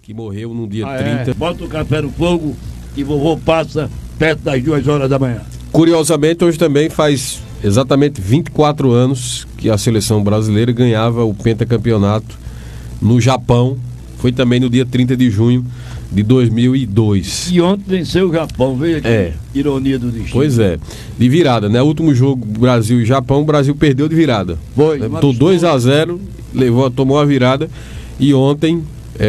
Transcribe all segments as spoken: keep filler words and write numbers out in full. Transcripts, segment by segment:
que morreu no dia ah, trinta. É. Bota o café no fogo e vovô passa perto das duas horas da manhã. Curiosamente, hoje também faz exatamente vinte e quatro anos que a seleção brasileira ganhava o pentacampeonato no Japão. Foi também no dia trinta de junho de dois mil e dois. E ontem venceu o Japão, veja que é. ironia do destino. Pois é, de virada, né? O último jogo Brasil e Japão, o Brasil perdeu de virada. Foi. Botou dois a zero, levou, tomou a virada. E ontem,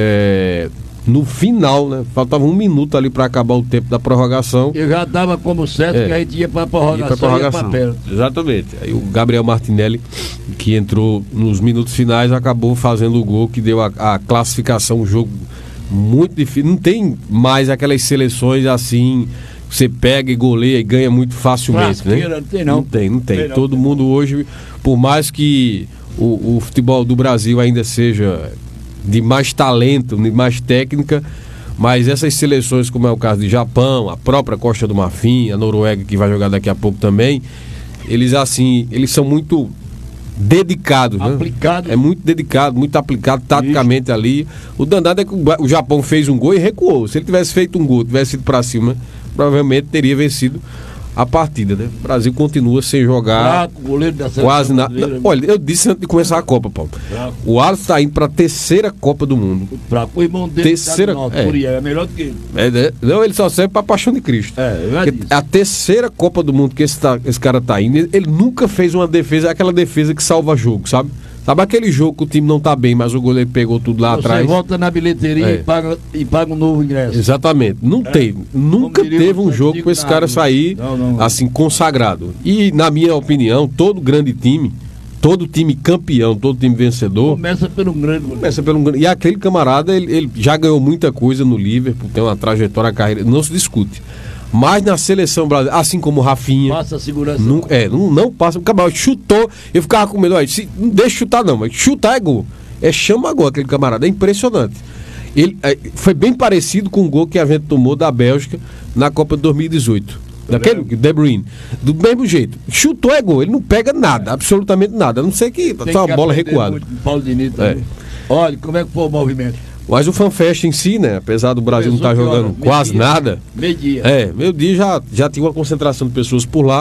é, no final, né? Faltava um minuto ali para acabar o tempo da prorrogação. Eu já dava como certo é. que a gente ia para a prorrogação, prorrogação. Ia Exatamente. Aí o Gabriel Martinelli, que entrou nos minutos finais, acabou fazendo o gol que deu a, a classificação, um jogo muito difícil. Não tem mais aquelas seleções assim, você pega e goleia e ganha muito facilmente, né? Não tem não. Não tem, não tem. tem não, Todo tem mundo não. hoje, por mais que o, o futebol do Brasil ainda seja de mais talento, de mais técnica, mas essas seleções, como é o caso de Japão, a própria Costa do Marfim, a Noruega, que vai jogar daqui a pouco também, eles assim, eles são muito dedicados, né? Aplicado. É muito dedicado, muito aplicado taticamente Isso. ali. O danado é que o Japão fez um gol e recuou. Se ele tivesse feito um gol, tivesse ido para cima, provavelmente teria vencido a partida, né? O Brasil continua sem jogar. Fraco, goleiro da quase nada. Olha, eu disse antes de começar a Copa, Paulo. Fraco. O Alisson está indo para a terceira Copa do Mundo. Fraco. O irmão dele terceira, tá é. Uriel, é melhor do que ele. É, não, ele só serve para a paixão de Cristo. É, é a terceira Copa do Mundo que esse, tá, esse cara tá indo. Ele nunca fez uma defesa, aquela defesa que salva jogo, sabe? Sabe aquele jogo que o time não tá bem, mas o goleiro pegou tudo lá Você atrás? Você volta na bilheteria é. e, paga, e paga um novo ingresso. Exatamente. Não é. tem. Nunca teve um jogo com esse cara nada. sair não, não, não. assim, consagrado. E, na minha opinião, todo grande time, todo time campeão, todo time vencedor... Começa pelo grande. Começa pelo grande. E aquele camarada, ele, ele já ganhou muita coisa no Liverpool, tem uma trajetória, carreira, não se discute. Mas na seleção brasileira, assim como o Rafinha. Passa a segurança. Não, é, não, não passa. O camarada chutou, eu ficava com medo. Olha, se, não deixa chutar, não, mas chutar é gol. É chama gol aquele camarada, é impressionante. Ele é, foi bem parecido com o gol que a gente tomou da Bélgica na Copa de dois mil e dezoito. Daquele, De Bruyne. Do mesmo jeito. Chutou é gol, ele não pega nada, absolutamente nada. A não ser que só uma bola recuada. Paulo Diniz também. É. Olha, como é que foi o movimento? Mas o FanFest em si, né? Apesar do Brasil não estar tá jogando quase dia, nada. Meio dia. É, meio dia já, já tinha uma concentração de pessoas por lá.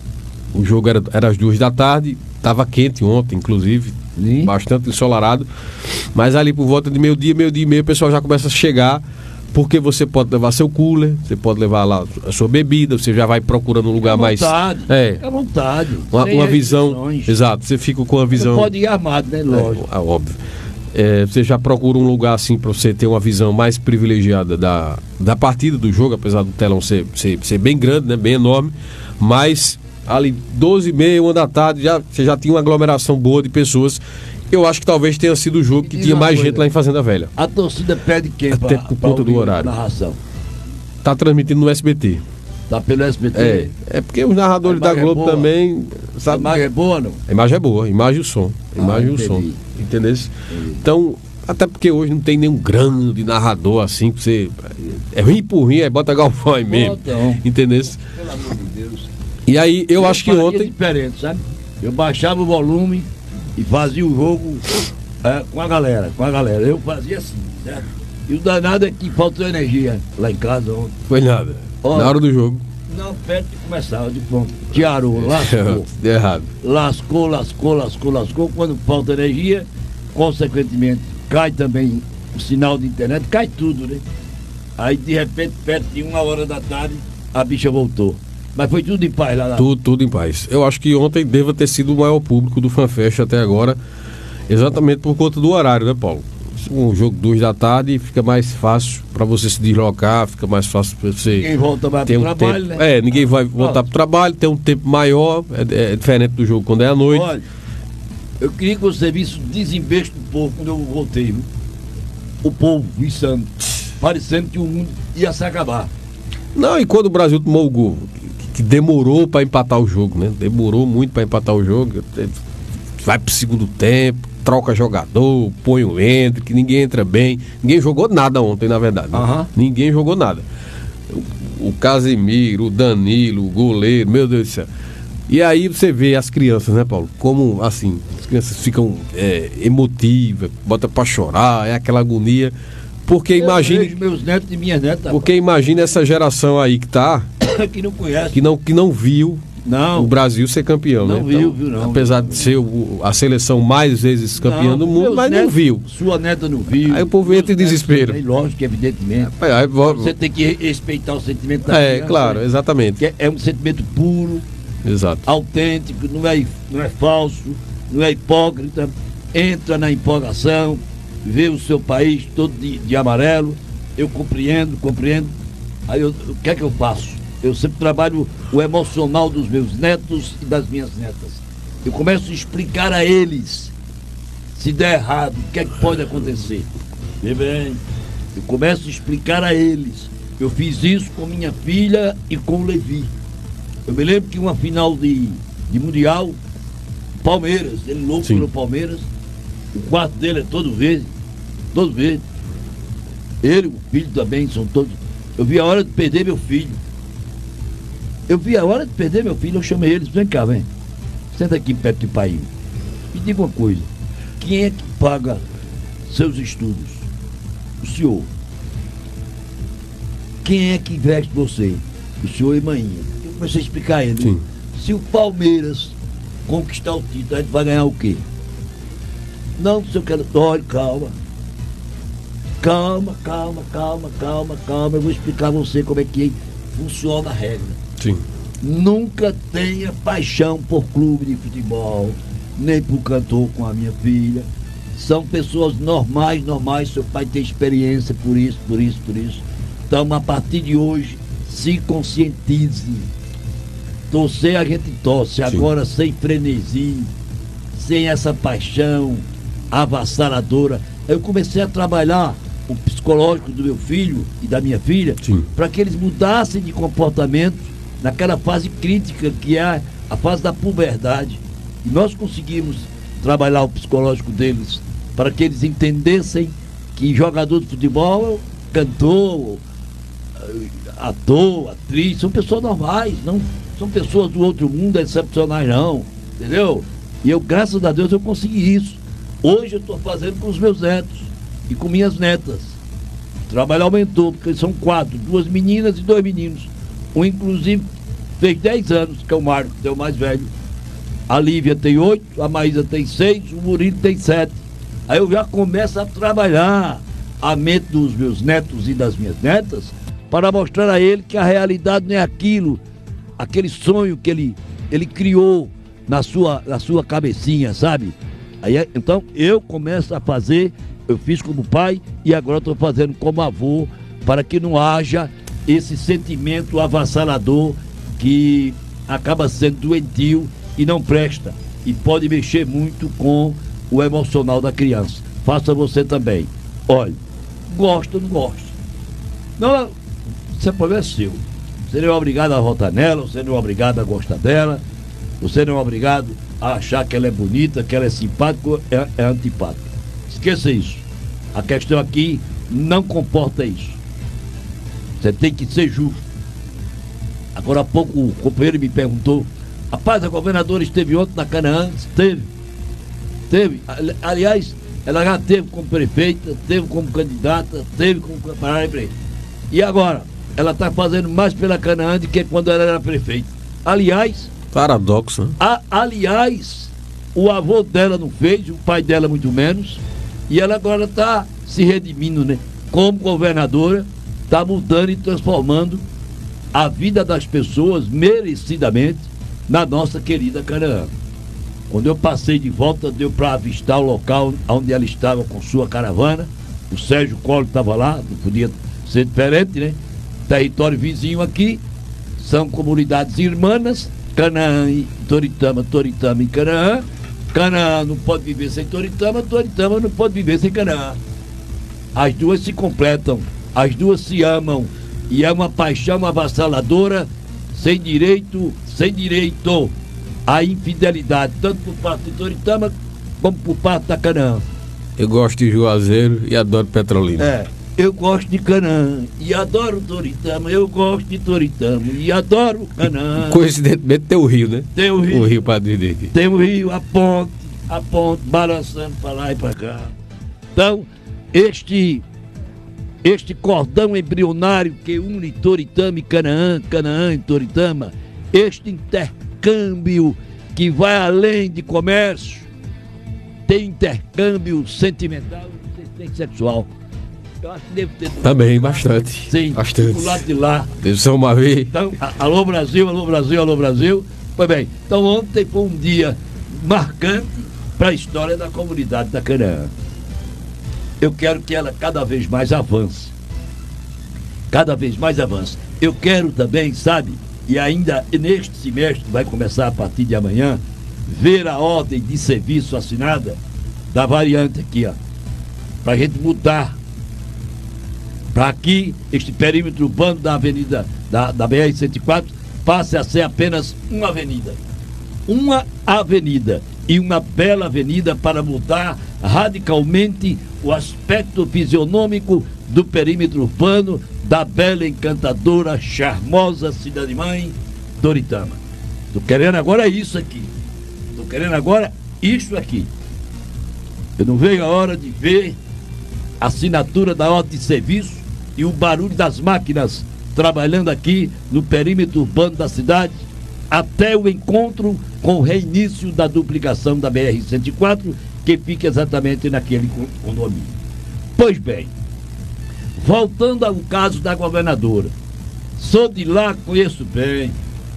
O jogo era, era às duas da tarde. Estava quente ontem, inclusive. Sim. Bastante ensolarado. Mas ali por volta de meio dia, meio dia e meio, o pessoal já começa a chegar. Porque você pode levar seu cooler, você pode levar lá a sua bebida, você já vai procurando um lugar mais. À vontade. É. À vontade. Uma, uma visão. Exato, você fica com uma visão. Você pode ir armado, né? Lógico. É, óbvio. É, você já procura um lugar assim para você ter uma visão mais privilegiada da, da partida, do jogo, apesar do telão ser, ser, ser bem grande, né, bem enorme, mas ali doze e meia, uma da tarde, já, você já tinha uma aglomeração boa de pessoas. Eu acho que talvez tenha sido o jogo que tinha mais coisa. gente lá em Fazenda Velha. A torcida pede quem? Até por conta do horário. Narração. Tá transmitindo no S B T. Tá pelo S B T? É, é porque os narradores da Globo é também... Sabe? A imagem é boa, não? A imagem é boa, a imagem e o som. A imagem ah, e o som. Entendeu? Então, até porque hoje não tem nenhum grande narrador assim, que você... É ruim por ruim, aí bota Galvão aí mesmo. Então. Entendeu? Pelo amor de Deus. E aí, eu, eu acho que ontem... diferente, sabe? Eu baixava o volume e fazia o jogo é, com a galera, com a galera. Eu fazia assim, certo? E o danado é que faltou energia lá em casa ontem. Foi nada. Olha, na hora do jogo. Não, perto de começar, de pronto. Tiarou, lascou. Deu errado. Lascou, lascou, lascou, lascou. Quando falta energia, consequentemente, cai também o sinal de internet, cai tudo, né? Aí, de repente, perto de uma hora da tarde, a bicha voltou. Mas foi tudo em paz lá. lá. Tudo, tudo em paz. Eu acho que ontem deva ter sido o maior público do FanFest até agora, exatamente por conta do horário, né, Paulo? Um jogo duas da tarde fica mais fácil para você se deslocar, fica mais fácil para você. Ninguém volta mais ter pro um trabalho, tempo, né? É, ninguém vai voltar pro trabalho, tem um tempo maior, é, é diferente do jogo quando é à noite. Olha, eu queria que você visse o desembeço do povo quando eu voltei, viu? O povo, viçando, parecendo que o mundo ia se acabar. Não, e quando o Brasil tomou o gol, que, que demorou para empatar o jogo, né? Demorou muito para empatar o jogo, vai pro segundo tempo, troca jogador, põe o entre, que ninguém entra bem. Ninguém jogou nada ontem, na verdade. Né? Uhum. Ninguém jogou nada. O, o Casemiro, o Danilo, o goleiro, meu Deus do céu. E aí você vê as crianças, né, Paulo? Como, assim, as crianças ficam é, emotivas, bota pra chorar, é aquela agonia. Porque imagine. Eu vejo meus netos e minhas netas. Porque imagine essa geração aí que tá. que não conhece. Que não, que não viu não. o Brasil ser campeão, não né? Viu, então, viu, não. Apesar de ser o, a seleção mais vezes campeã não, do mundo, mas netos, não viu. Sua neta não viu. Aí o povo entra em desespero. Também, lógico, evidentemente. Aí, aí, Você tem que respeitar o sentimento da É, criança, claro, né? exatamente. Que é, é um sentimento puro, Exato. autêntico, não é, não é falso, não é hipócrita. Entra na empolgação, vê o seu país todo de, de amarelo. Eu compreendo, compreendo. Aí eu, o que é que eu faço? Eu sempre trabalho o emocional dos meus netos e das minhas netas. Eu começo a explicar a eles, se der errado, o que é que pode acontecer. Vê bem, eu começo a explicar a eles. Eu fiz isso com minha filha e com o Levi. Eu me lembro que uma final de, de Mundial, Palmeiras, ele louco Sim. pelo Palmeiras, o quarto dele é todo verde, todo verde. Ele, o filho também, são todos. Eu vi a hora de perder meu filho. Eu vi a hora de perder meu filho, eu chamei eles, vem cá, vem. Senta aqui perto do pai. Me diga uma coisa, quem é que paga seus estudos? O senhor. Quem é que investe você? O senhor e manhinha. Eu comecei a explicar a ele. Sim. Se o Palmeiras conquistar o título, a gente vai ganhar o quê? Não, se eu quero. Olha, calma. Calma, calma, calma, calma, calma. Eu vou explicar a você como é que funciona a regra. Sim. Nunca tenha paixão por clube de futebol, nem por cantor com a minha filha. São pessoas normais, normais. Seu pai tem experiência por isso, por isso, por isso. Então, a partir de hoje, se conscientize. Torcer a gente torce, agora sem frenesi, sem essa paixão avassaladora. Eu comecei a trabalhar o psicológico do meu filho e da minha filha para que eles mudassem de comportamento naquela fase crítica que é a fase da puberdade. E nós conseguimos trabalhar o psicológico deles para que eles entendessem que jogador de futebol, cantor, ator, atriz, são pessoas normais, não são pessoas do outro mundo excepcionais não, entendeu? E eu, graças a Deus, eu consegui isso. Hoje eu estou fazendo com os meus netos e com minhas netas. O trabalho aumentou, porque são quatro, duas meninas e dois meninos. Um, inclusive, fez dez anos, que é o Marco, que é o mais velho. A Lívia tem oito, a Maísa tem seis, o Murilo tem sete. Aí eu já começo a trabalhar a mente dos meus netos e das minhas netas para mostrar a ele que a realidade não é aquilo, aquele sonho que ele, ele criou na sua, na sua cabecinha, sabe? Aí, então eu começo a fazer, eu fiz como pai e agora estou fazendo como avô, para que não haja esse sentimento avassalador que acaba sendo doentio e não presta e pode mexer muito com o emocional da criança. Faça você também. Olha, gosta ou não gosta? Não, isso é problema seu. Você não é obrigado a votar nela, você não é obrigado a gostar dela, você não é obrigado a achar que ela é bonita, que ela é simpática, é, é antipática. Esqueça isso. A questão aqui não comporta isso. Você tem que ser justo. Agora há pouco o companheiro me perguntou: rapaz, a governadora esteve ontem na Canaã? Teve. Teve. Aliás, ela já teve como prefeita, teve como candidata, teve como prefeita. E agora? Ela está fazendo mais pela Canaã do que quando ela era prefeita. Aliás... Paradoxo, né? A, aliás, o avô dela não fez, o pai dela muito menos, e ela agora está se redimindo, né? Como governadora, está mudando e transformando a vida das pessoas merecidamente na nossa querida Canaã. Quando eu passei de volta, deu para avistar o local onde ela estava com sua caravana. O Sérgio Collor estava lá, não podia ser diferente, né? Território vizinho aqui, são comunidades irmãs, Canaã e Toritama, Toritama e Canaã. Canaã não pode viver sem Toritama, Toritama não pode viver sem Canaã. As duas se completam, as duas se amam, e é uma paixão avassaladora, sem direito, sem direito à infidelidade, tanto por parte de Toritama como por parte da Canaã. Eu gosto de Juazeiro e adoro Petrolina. É. Eu gosto de Canaã e adoro Toritama, eu gosto de Toritama e adoro Canaã. Coincidentemente tem o rio, né? Tem o rio. O rio para dividir aqui. Tem o rio, a ponte, a ponte balançando para lá e para cá. Então, este este cordão embrionário que une Toritama e Canaã, Canaã e Toritama, este intercâmbio que vai além de comércio, tem intercâmbio sentimental e tem sexual. Eu acho que devo ter... Também, bastante. Sim, bastante. do lado de lá. Deve ser uma vez. Então, alô Brasil, alô Brasil, alô Brasil. Pois bem, então ontem foi um dia marcante para a história da comunidade da Canaã. Eu quero que ela cada vez mais avance. Cada vez mais avance. Eu quero também, sabe, e ainda neste semestre, que vai começar a partir de amanhã, ver a ordem de serviço assinada da variante aqui, ó. Para a gente mudar. Para aqui, este perímetro urbano da avenida, da, da B R cento e quatro, passe a ser apenas uma avenida. Uma avenida. E uma bela avenida para mudar radicalmente o aspecto fisionômico do perímetro urbano da bela, encantadora, charmosa cidade-mãe, Toritama. Estou querendo agora isso aqui. Estou querendo agora isso aqui. Eu não vejo a hora de ver a assinatura da ordem de serviço e o barulho das máquinas trabalhando aqui no perímetro urbano da cidade, até o encontro com o reinício da duplicação da B R cento e quatro, que fica exatamente naquele condomínio. Pois bem, voltando ao caso da governadora, sou de lá, conheço bem,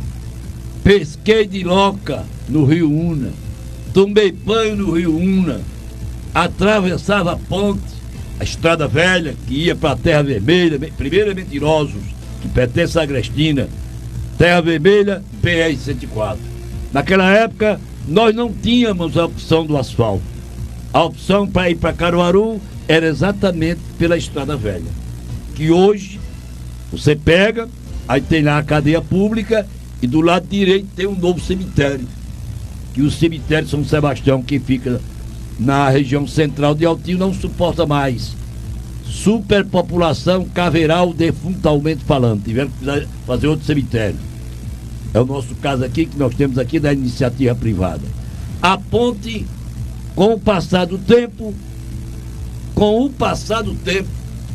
pesquei de loca no Rio Una, tomei banho no Rio Una, atravessava a ponte, a estrada velha que ia para a Terra Vermelha, primeiro é Mentirosos, que pertence à Agrestina, Terra Vermelha, B R cento e quatro. Naquela época, nós não tínhamos a opção do asfalto. A opção para ir para Caruaru era exatamente pela estrada velha, que hoje você pega, aí tem lá a cadeia pública e do lado direito tem um novo cemitério, que o cemitério São Sebastião, que fica na região central de Altinho, não suporta mais superpopulação caveral defuntalmente falando. Tiveram que fazer outro cemitério. É o nosso caso aqui, que nós temos aqui da iniciativa privada. A ponte, com o passar do tempo, com o passar do tempo,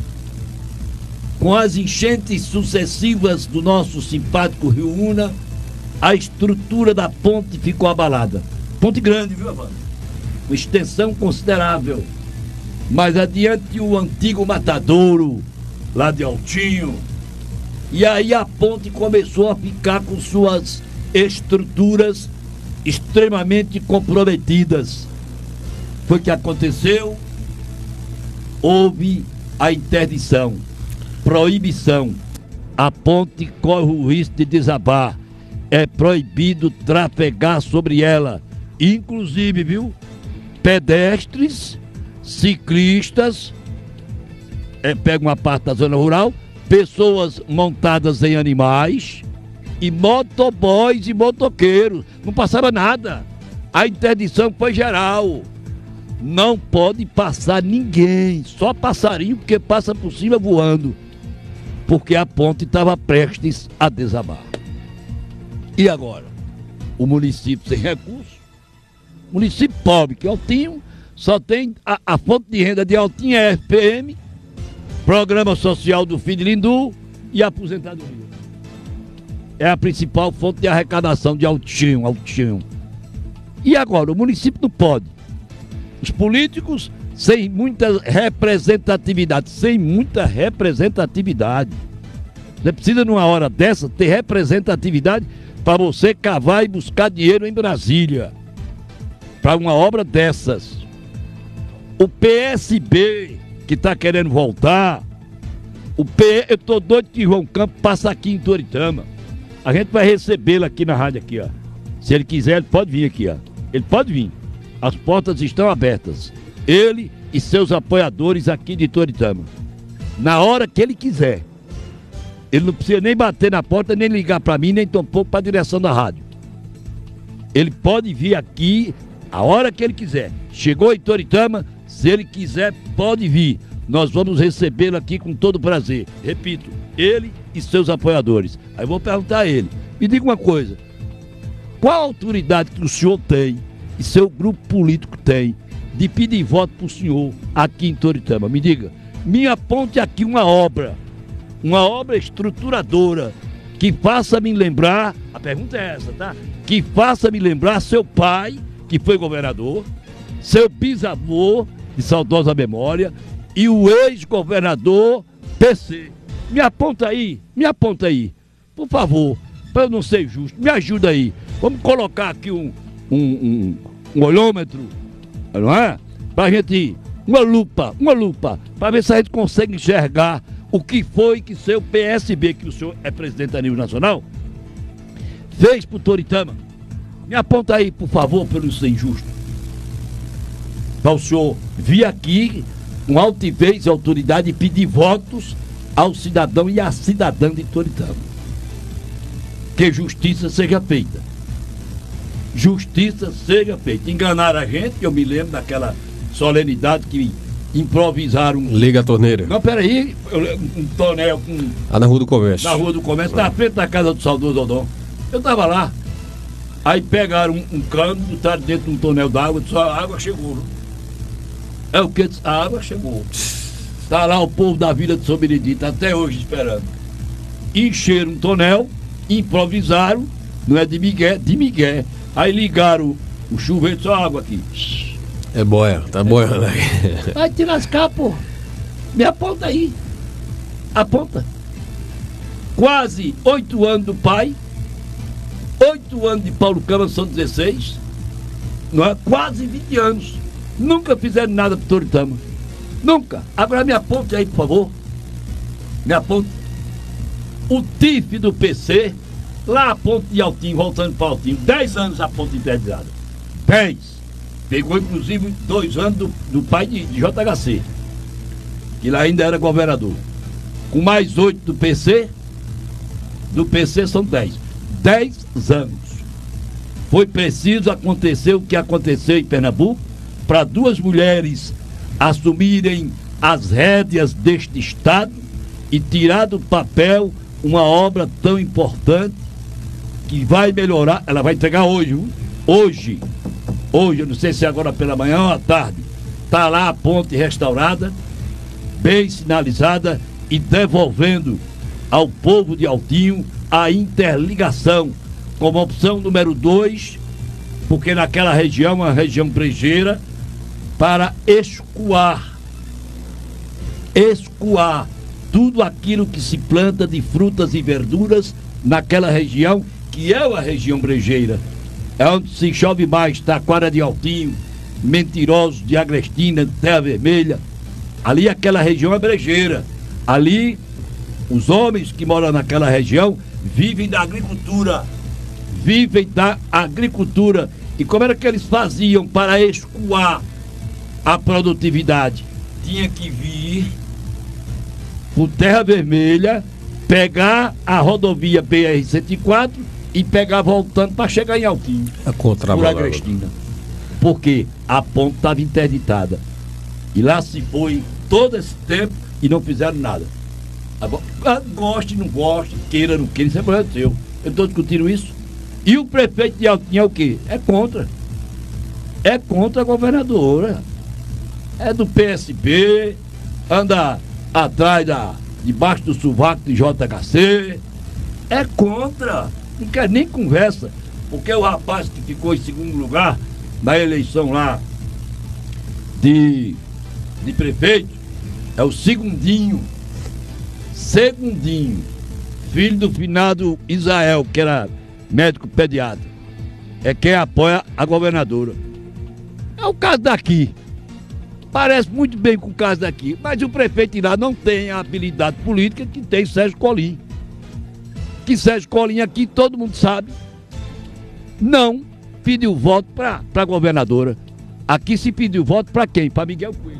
com as enchentes sucessivas do nosso simpático Rio Una, a estrutura da ponte ficou abalada. Ponte grande, viu, Evandro? Uma extensão considerável. Mais adiante o antigo matadouro, lá de Altinho. E aí a ponte começou a ficar com suas estruturas extremamente comprometidas. Foi o que aconteceu. Houve a interdição, proibição. A ponte corre o risco de desabar. É proibido trafegar sobre ela. Inclusive, viu? Pedestres, ciclistas, é, pega uma parte da zona rural, pessoas montadas em animais e motoboys e motoqueiros. Não passava nada. A interdição foi geral. Não pode passar ninguém, só passarinho, porque passa por cima voando, porque a ponte estava prestes a desabar. E agora? O município sem recursos, município pobre, que Altinho só tem a, a fonte de renda de Altinho é F P M, Programa Social do Filho de Lindu e aposentadoria. É a principal fonte de arrecadação de Altinho, Altinho. E agora, o município não pode. Os políticos sem muita representatividade, sem muita representatividade. Você precisa, numa hora dessa, ter representatividade para você cavar e buscar dinheiro em Brasília, para uma obra dessas. O P S B, que está querendo voltar, o P... eu tô doido que João Campos passa aqui em Toritama. A gente vai recebê-lo aqui na rádio, aqui, ó. Se ele quiser, ele pode vir aqui, ó. Ele pode vir. As portas estão abertas. Ele e seus apoiadores aqui de Toritama. Na hora que ele quiser. Ele não precisa nem bater na porta, nem ligar para mim, nem tampouco para a direção da rádio. Ele pode vir aqui a hora que ele quiser. Chegou em Toritama, se ele quiser, pode vir. Nós vamos recebê-lo aqui com todo prazer. Repito, ele e seus apoiadores. Aí eu vou perguntar a ele. Me diga uma coisa. Qual a autoridade que o senhor tem e seu grupo político tem de pedir voto para o senhor aqui em Toritama? Me diga. Me aponte aqui uma obra, uma obra estruturadora, que faça me lembrar, a pergunta é essa, tá? Que faça me lembrar seu pai, que foi governador, seu bisavô, de saudosa memória, e o ex-governador P C. Me aponta aí, me aponta aí, por favor, para eu não ser justo, me ajuda aí. Vamos colocar aqui um, um, um, um olhômetro, não é? Pra gente, uma lupa, uma lupa, para ver se a gente consegue enxergar o que foi que seu P S B, que o senhor é presidente a nível nacional, fez pro Toritama. Me aponta aí, por favor, pelo ser injusto. Para o senhor vir aqui com altivez e autoridade e pedir votos ao cidadão e à cidadã de Toritama. Que justiça seja feita. Justiça seja feita. Enganaram a gente, eu me lembro daquela solenidade que improvisaram. Liga a torneira. Não, peraí, um tonel com. Ah, na Rua do Comércio. Na Rua do Comércio, ah. na frente da casa do saudoso Odon. Eu tava lá. Aí pegaram um, um cano, botaram dentro de um tonel d'água, e só a água chegou. É o que? A água chegou. Tá lá o povo da Vila de São Benedito, até hoje esperando. Encheram um tonel, improvisaram, não é de migué, de migué. Aí ligaram o chuveiro, só água aqui. É boia, tá é boiando aí. Vai te lascar, pô. Me aponta aí. Aponta. Quase oito anos do pai. Oito anos de Paulo Câmara, são dezesseis. Não é? Quase vinte anos. Nunca fizeram nada pro Toritama. Nunca. Agora me aponte aí, por favor. Me aponte. O T I F do P C, lá a ponte de Altinho, voltando para Altinho. Dez anos a ponte interdizada. Dez. Pegou inclusive dois anos do, do pai de, de J H C, que lá ainda era governador. Com mais oito do P C, do P C são dez. Dez anos. Foi preciso acontecer o que aconteceu em Pernambuco para duas mulheres assumirem as rédeas deste estado e tirar do papel uma obra tão importante que vai melhorar. Ela vai entregar hoje, viu? hoje, hoje, eu não sei se é agora pela manhã ou à tarde, está lá a ponte restaurada, bem sinalizada e devolvendo ao povo de Altinho a interligação como opção número dois, porque naquela região é uma região brejeira, para escoar, escoar tudo aquilo que se planta de frutas e verduras naquela região, que é uma região brejeira. É onde se chove mais, Taquara de Altinho, Mentirosos de Agrestina, Terra Vermelha. Ali aquela região é brejeira. Ali os homens que moram naquela região vivem da agricultura. Vivem da agricultura. E como era que eles faziam para escoar a produtividade? Tinha que vir por Terra Vermelha, pegar a rodovia B R cento e quatro e pegar voltando para chegar em Altinho. A por Agrestina. Porque a ponte estava interditada. E lá se foi todo esse tempo e não fizeram nada. Agora, goste, não goste, queira, não queira, isso é problema seu. Eu estou discutindo isso. E o prefeito de Altinho é o quê? É contra. É contra a governadora. É do P S B, anda atrás da, debaixo do sovaco de J H C. É contra. Não quer nem conversa. Porque o rapaz que ficou em segundo lugar na eleição lá de, de prefeito é o Segundinho. Segundinho, filho do finado Israel, que era médico pediatra. É quem apoia a governadora. É o caso daqui. Parece muito bem com o caso daqui, mas o prefeito de lá não tem a habilidade política que tem Sérgio Colim. Que Sérgio Colim aqui, todo mundo sabe, não pediu voto para a governadora. Aqui se pediu voto para quem? Para Miguel Coelho.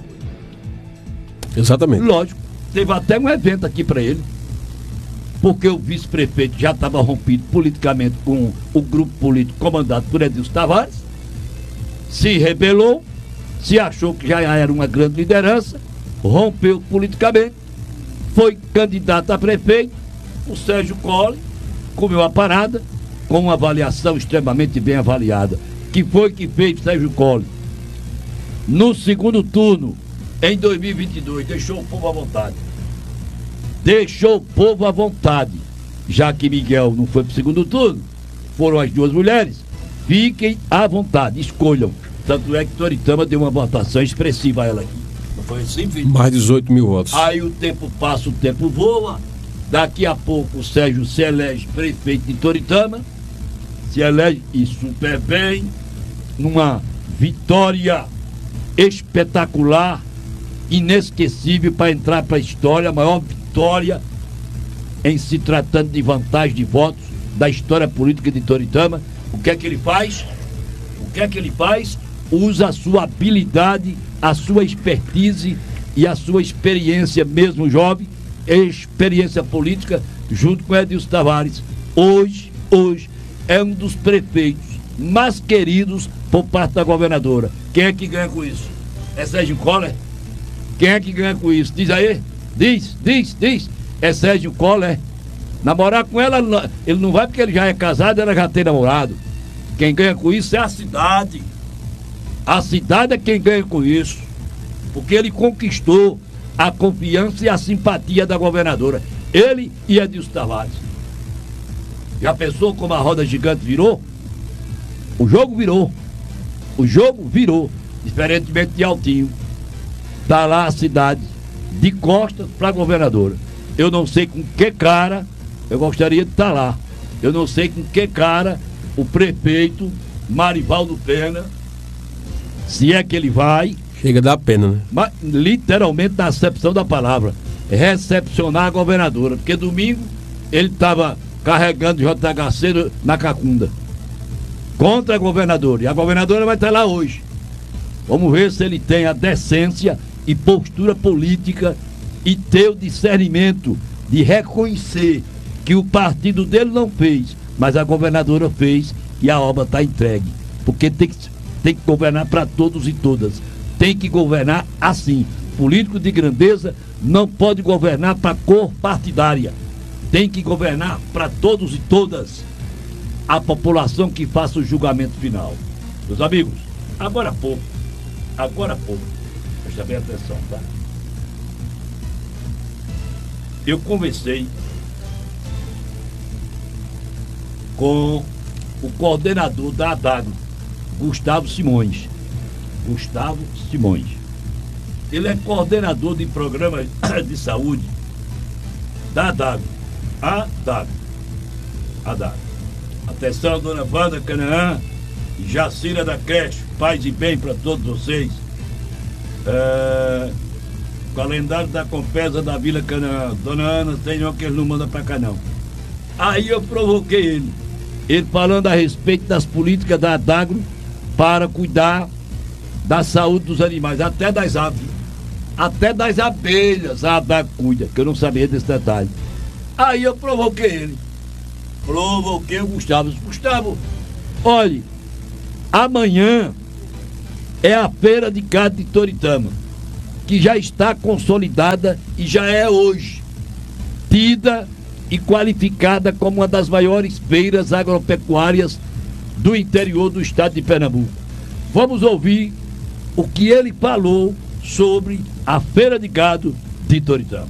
Exatamente. Lógico, teve até um evento aqui para ele, porque o vice-prefeito já estava rompido politicamente com o grupo político comandado por Edilson Tavares, se rebelou, se achou que já era uma grande liderança, rompeu politicamente, foi candidato a prefeito. O Sérgio Colim comeu a parada com uma avaliação extremamente bem avaliada. Que foi que fez o Sérgio Colim? No segundo turno, em dois mil e vinte e dois, deixou o povo à vontade. Deixou o povo à vontade. Já que Miguel não foi para o segundo turno, foram as duas mulheres, fiquem à vontade, escolham. Tanto é que Toritama deu uma votação expressiva a ela aqui. Não foi assim, filho? Mais de dezoito mil votos. Aí o tempo passa, o tempo voa. Daqui a pouco o Sérgio se elege prefeito de Toritama. Se elege e super bem. Numa vitória espetacular, inesquecível para entrar para a história, a maior vitória em se tratando de vantagem de votos da história política de Toritama. O que é que ele faz? O que é que ele faz? Usa a sua habilidade, a sua expertise e a sua experiência, mesmo jovem, experiência política, junto com Edilson Tavares. Hoje, hoje, é um dos prefeitos mais queridos por parte da governadora. Quem é que ganha com isso? É Sérgio Coller? Quem é que ganha com isso? Diz aí. Diz, diz, diz. É Sérgio Coller. Namorar com ela, ele não vai porque ele já é casado, ela já tem namorado. Quem ganha com isso é a cidade. A cidade é quem ganha com isso. Porque ele conquistou a confiança e a simpatia da governadora. Ele e Edilson Tavares. Já pensou como a roda gigante virou? O jogo virou. O jogo virou. Diferentemente de Altinho. Está lá a cidade de costas para a governadora. Eu não sei com que cara eu gostaria de estar lá. Eu não sei com que cara o prefeito Marivaldo Pena, se é que ele vai. Chega a dar pena, né? Mas, literalmente, na acepção da palavra, recepcionar a governadora. Porque domingo ele estava carregando o J H C na Cacunda contra a governadora. E a governadora vai estar lá hoje. Vamos ver se ele tem a decência e postura política e ter o discernimento de reconhecer que o partido dele não fez, mas a governadora fez e a obra está entregue. Porque tem que, tem que governar para todos e todas. Tem que governar assim. Político de grandeza não pode governar para cor partidária. Tem que governar para todos e todas. A população que faça o julgamento final. Meus amigos, agora há pouco, agora há pouco, presta bem atenção, tá? Eu conversei com o coordenador da ADAGRO, Gustavo Simões. Gustavo Simões. Ele é coordenador de programas de saúde da ADAGRO. ADAGRO. ADAGRO. Atenção, dona Wanda Canaã e Jacira da Creche. Paz e bem para todos vocês. É... Calendário da Compesa da Vila Canaã. Dona Ana, tem não que ele não manda para cá não. Aí eu provoquei ele. Ele falando a respeito das políticas da ADAGRO para cuidar da saúde dos animais, até das aves, até das abelhas a ADAGRO cuida, que eu não sabia desse detalhe. Aí eu provoquei ele. Provoquei o Gustavo. Gustavo, olhe, amanhã é a feira de gado de Toritama, que já está consolidada e já é hoje tida e qualificada como uma das maiores feiras agropecuárias do interior do estado de Pernambuco. Vamos ouvir o que ele falou sobre a feira de gado de Toritama.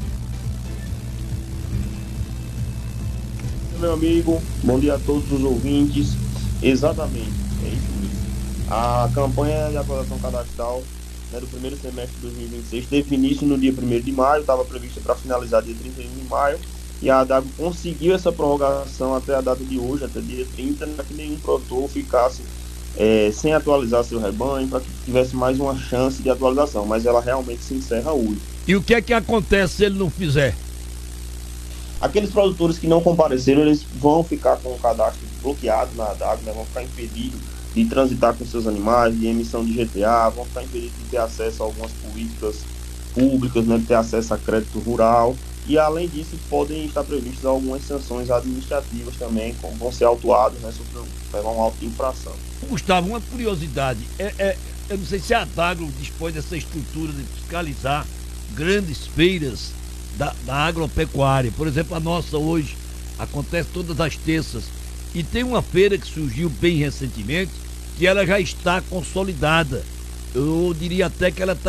Meu amigo, bom dia a todos os ouvintes. Exatamente, é isso mesmo. A campanha de atualização cadastral, né, do primeiro semestre de dois mil e vinte e seis teve início no dia primeiro de maio, estava prevista para finalizar dia trinta e um de maio, e a ADAGRO conseguiu essa prorrogação até a data de hoje, até dia trinta, para que nenhum produtor ficasse é, sem atualizar seu rebanho, para que tivesse mais uma chance de atualização, mas ela realmente se encerra hoje. E o que é que acontece se ele não fizer? Aqueles produtores que não compareceram, eles vão ficar com o cadastro bloqueado na ADAGRO, né, vão ficar impedidos de transitar com seus animais, de emissão de G T A, vão ficar impedidos de ter acesso a algumas políticas públicas, né, de ter acesso a crédito rural, e além disso podem estar previstas algumas sanções administrativas também, como vão ser autuados, né, sobre levar um auto de infração. Gustavo, uma curiosidade, é, é, eu não sei se a ADAGRO dispõe dessa estrutura de fiscalizar grandes feiras da, da agropecuária. Por exemplo, a nossa hoje acontece todas as terças, e tem uma feira que surgiu bem recentemente, que ela já está consolidada. Eu diria até que ela está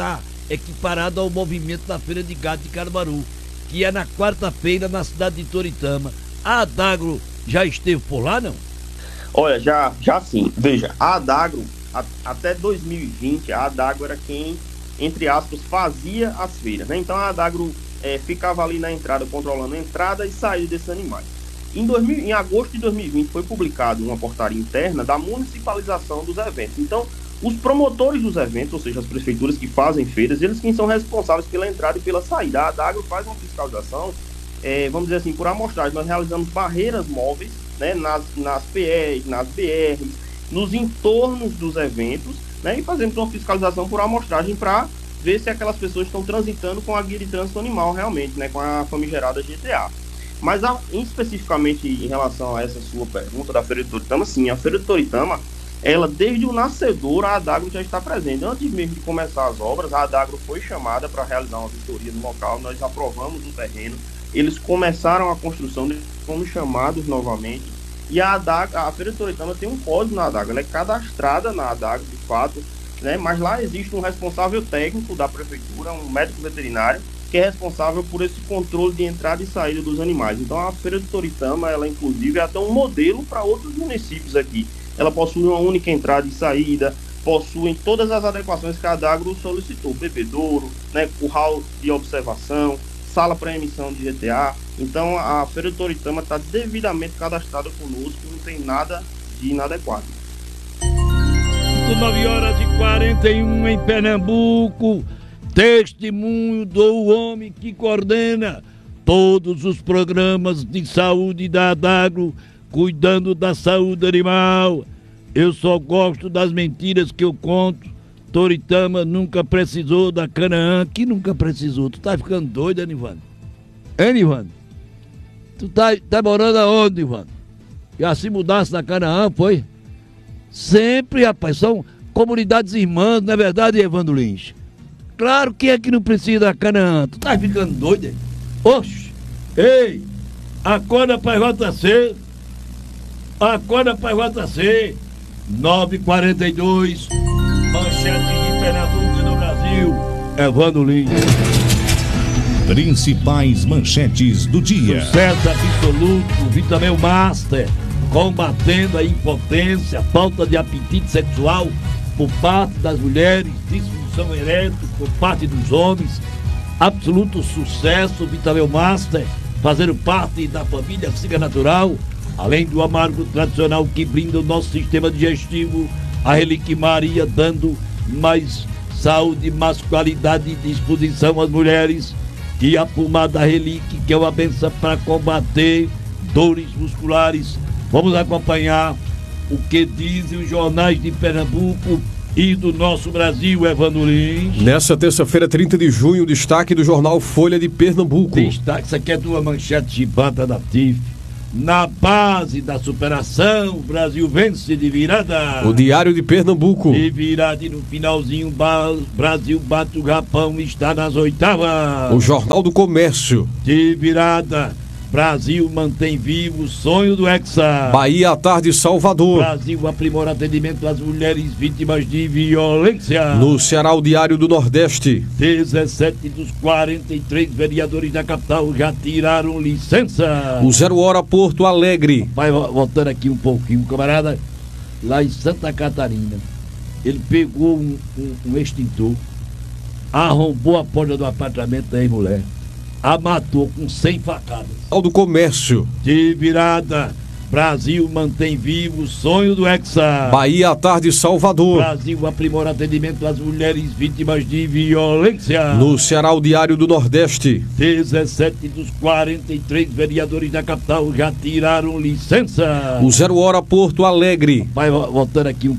equiparado ao movimento da Feira de Gado de Caruaru, que é na quarta-feira na cidade de Toritama. A Adagro já esteve por lá, não? Olha, já, já sim. Veja, a Adagro, a, até dois mil e vinte, a Adagro era quem, entre aspas, fazia as feiras, né? Então a Adagro é, ficava ali na entrada, controlando a entrada e saída desses animais. Em, dois mil, em agosto de dois mil e vinte foi publicado uma portaria interna da municipalização dos eventos. Então, os promotores dos eventos, ou seja, as prefeituras que fazem feiras, eles quem são responsáveis pela entrada e pela saída. A Adagro faz uma fiscalização, é, vamos dizer assim, por amostragem. Nós realizamos barreiras móveis, né, nas, nas P Es, nas B Rs, nos entornos dos eventos, né, e fazemos uma fiscalização por amostragem para ver se aquelas pessoas estão transitando com a guia de trânsito animal realmente, né, com a famigerada G T A. Mas a, especificamente em relação a essa sua pergunta da Feira de Toritama, sim, a Feira de Toritama, ela desde o nascedor, a Adagro já está presente. Antes mesmo de começar as obras, a Adagro foi chamada para realizar uma vistoria no local, nós aprovamos o terreno, eles começaram a construção, fomos chamados novamente, e a Adagro, a Feira de Toritama tem um código na Adagro, ela é cadastrada na Adagro de fato, né, mas lá existe um responsável técnico da prefeitura, um médico veterinário, que é responsável por esse controle de entrada e saída dos animais. Então a Feira de Toritama, ela inclusive é até um modelo para outros municípios aqui. Ela possui uma única entrada e saída, possui todas as adequações que a Adagro solicitou, bebedouro, né, curral de observação, sala para emissão de G T A. Então a Feira de Toritama está devidamente cadastrada conosco, não tem nada de inadequado. nove horas e quarenta e um em Pernambuco. Testemunho do homem que coordena todos os programas de saúde da Adagro, cuidando da saúde animal. Eu só gosto das mentiras que eu conto. Toritama nunca precisou da Canaã. Que nunca precisou? Tu tá ficando doido, Nivando? Hein, Nivando? Tu tá, tá morando aonde, Nivando? Já se mudasse da Canaã, foi? Sempre, rapaz, são comunidades irmãs, não é verdade, Evandro Lins? Claro que é que não precisa da Canaã. Tu tá ficando doido, hein? Oxe! Ei! Acorda pra J C! Acorda pra J C! nove e quarenta e dois, manchete de Pernambuco no Brasil, Evandro Lins. Principais manchetes do dia. Sucesso absoluto, Vitamel Master, combatendo a impotência, falta de apetite sexual por parte das mulheres, disfunção erétil por parte dos homens. Absoluto sucesso, Vitamel Master, fazendo parte da família Siga Natural, além do amargo tradicional que brinda o nosso sistema digestivo, a Relíquia Maria dando mais saúde, mais qualidade e disposição às mulheres, e a pomada Relíquia, que é uma benção para combater dores musculares. Vamos acompanhar o que dizem os jornais de Pernambuco e do nosso Brasil, Evandro Lins. Nessa terça-feira, trinta de junho, o destaque do jornal Folha de Pernambuco. Destaque, isso aqui é tua manchete chibata da T I F. Na base da superação, o Brasil vence de virada. O Diário de Pernambuco. De virada e no finalzinho, o Brasil bate o Japão e está nas oitavas. O Jornal do Comércio. De virada, Brasil mantém vivo o sonho do Hexa. Bahia à tarde, Salvador. Brasil aprimora atendimento às mulheres vítimas de violência. No Ceará, o Diário do Nordeste. dezessete dos quarenta e três vereadores da capital já tiraram licença. O Zero Hora, Porto Alegre. Vai voltando aqui um pouquinho, camarada. Lá em Santa Catarina, ele pegou um, um, um extintor, arrombou a porta do apartamento da mulher, a matou com cem facadas. Ao do Comércio. De virada, Brasil mantém vivo o sonho do Hexa. Bahia à tarde, Salvador. Brasil aprimora atendimento às mulheres vítimas de violência. No Ceará, o Diário do Nordeste. dezessete dos quarenta e três vereadores da capital já tiraram licença. O Zero Hora, Porto Alegre. Vai voltando aqui um